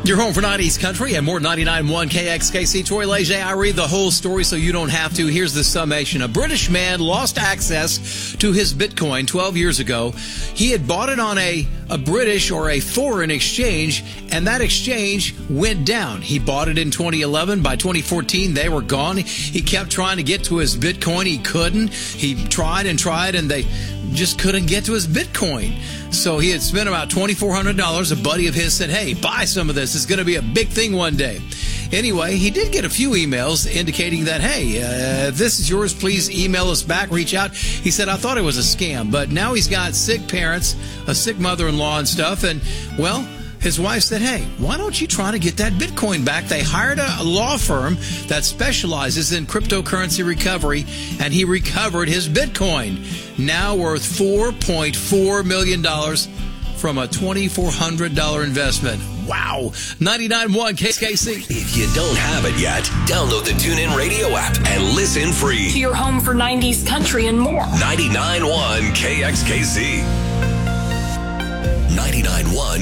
You're home for 90s Country and more 99.1 KXKC. Troy Leger, I read the whole story so you don't have to. Here's the summation. A British man lost access to his Bitcoin 12 years ago. He had bought it on a British or a foreign exchange, and that exchange went down. He bought it in 2011. By 2014, they were gone. He kept trying to get to his Bitcoin. He couldn't. He tried, and they just couldn't get to his Bitcoin. So he had spent about $2,400. A buddy of his said, hey, buy some of this. It's going to be a big thing one day. Anyway, he did get a few emails indicating that, hey, if this is yours, please email us back, reach out. He said, I thought it was a scam, but now he's got sick parents, a sick mother-in-law and stuff. And, well, his wife said, hey, why don't you try to get that Bitcoin back? They hired a law firm that specializes in cryptocurrency recovery, and he recovered his Bitcoin, now worth $4.4 million from a $2,400 investment. Wow. 99.1 KXKC. If you don't have it yet, download the TuneIn Radio app and listen free. To your home for 90s country and more. 99.1 KXKC. 99.1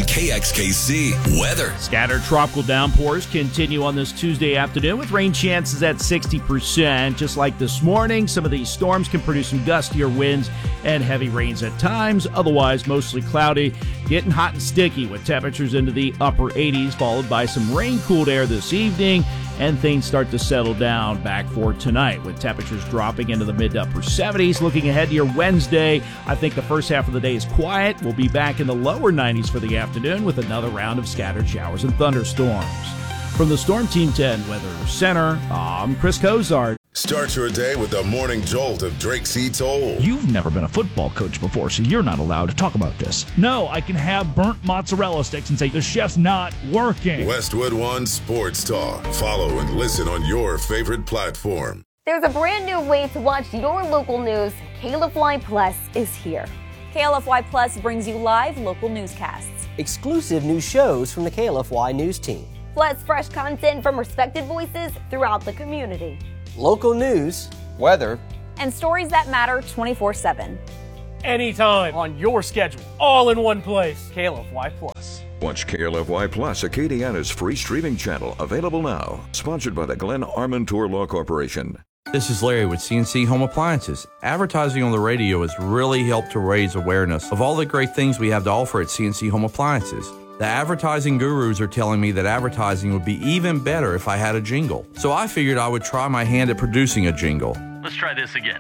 KXKC weather. Scattered tropical downpours continue on this Tuesday afternoon with rain chances at 60%. Just like this morning, some of these storms can produce some gustier winds and heavy rains at times. Otherwise, mostly cloudy, getting hot and sticky with temperatures into the upper 80s, followed by some rain-cooled air this evening. And things start to settle down back for tonight with temperatures dropping into the mid to upper 70s. Looking ahead to your Wednesday, I think the first half of the day is quiet. We'll be back in the lower 90s for the afternoon with another round of scattered showers and thunderstorms. From the Storm Team 10 Weather Center, I'm Chris Cozart. Start your day with the morning jolt of Drake C. Toll. You've never been a football coach before, so you're not allowed to talk about this. No, I can have burnt mozzarella sticks and say, the chef's not working. Westwood One Sports Talk. Follow and listen on your favorite platform. There's a brand new way to watch your local news. KLFY Plus is here. KLFY Plus brings you live local newscasts. Exclusive new shows from the KLFY news team. Plus fresh content from respected voices throughout the community. Local news, weather, and stories that matter 24/7. Anytime, on your schedule, all in one place. KLFY Plus. Watch KLFY Plus, Acadiana's free streaming channel, available now. Sponsored by the Glenn Armentour Law Corporation. This is Larry with CNC Home Appliances. Advertising on the radio has really helped to raise awareness of all the great things we have to offer at CNC Home Appliances. The advertising gurus are telling me that advertising would be even better if I had a jingle. So I figured I would try my hand at producing a jingle. Let's try this again.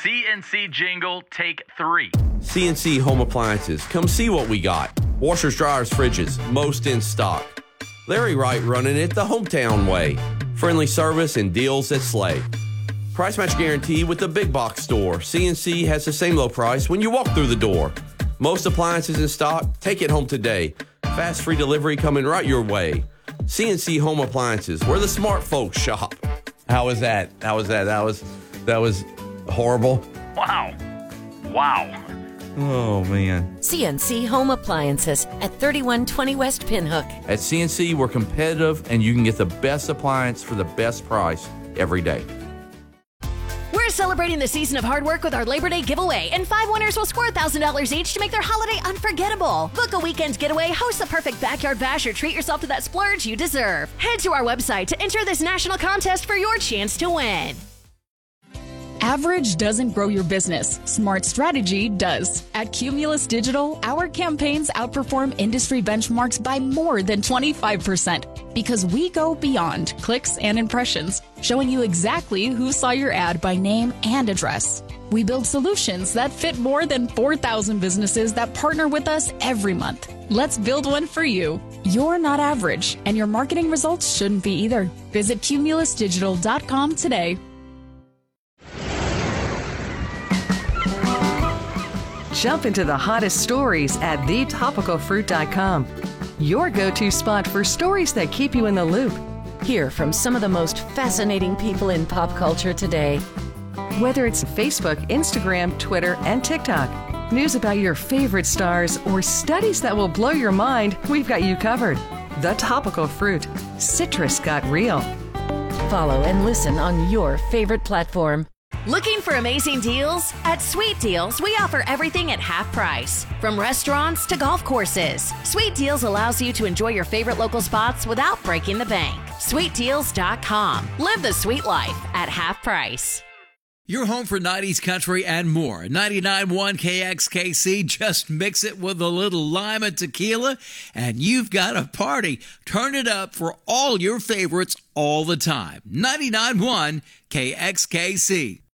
CNC jingle, take 3. CNC Home Appliances. Come see what we got. Washers, dryers, fridges, most in stock. Larry Wright running it the hometown way. Friendly service and deals that slay. Price match guarantee with the big box store. CNC has the same low price when you walk through the door. Most appliances in stock. Take it home today. Fast free delivery coming right your way. CNC Home Appliances, where the smart folks shop. How was that? That was horrible. Wow. Oh, man. CNC Home Appliances at 3120 West Pinhook. At CNC, we're competitive, and you can get the best appliance for the best price every day. We're celebrating the season of hard work with our Labor Day giveaway, and 5 winners will score $1,000 each to make their holiday unforgettable. Book a weekend getaway, host the perfect backyard bash, or treat yourself to that splurge you deserve. Head to our website to enter this national contest for your chance to win. Average doesn't grow your business. Smart strategy does. At Cumulus Digital, our campaigns outperform industry benchmarks by more than 25% because we go beyond clicks and impressions, showing you exactly who saw your ad by name and address. We build solutions that fit more than 4,000 businesses that partner with us every month. Let's build one for you. You're not average, and your marketing results shouldn't be either. Visit cumulusdigital.com today. Jump into the hottest stories at thetopicalfruit.com. Your go-to spot for stories that keep you in the loop. Hear from some of the most fascinating people in pop culture today. Whether it's Facebook, Instagram, Twitter, and TikTok, news about your favorite stars, or studies that will blow your mind, we've got you covered. The Topical Fruit. Citrus got real. Follow and listen on your favorite platform. Looking for amazing deals? At Sweet Deals, we offer everything at half price. From restaurants to golf courses, Sweet Deals allows you to enjoy your favorite local spots without breaking the bank. SweetDeals.com. Live the sweet life at half price. You're home for 90s country and more. 99.1 KXKC. Just mix it with a little lime and tequila, and you've got a party. Turn it up for all your favorites all the time. 99.1 KXKC.